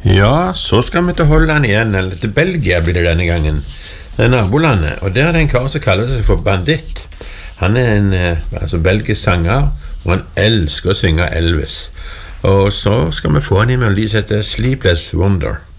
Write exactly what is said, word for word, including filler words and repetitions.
Ja, så skal vi til Holland igjen, eller til Belgia blir det denne gangen. Det er nabolandet, og der er det en kar som kaller seg for Banditt. Han er en altså, belgisk sanger, og han elsker å synge Elvis. Og så skal vi få han i melodi som heter Sleepless Wonder.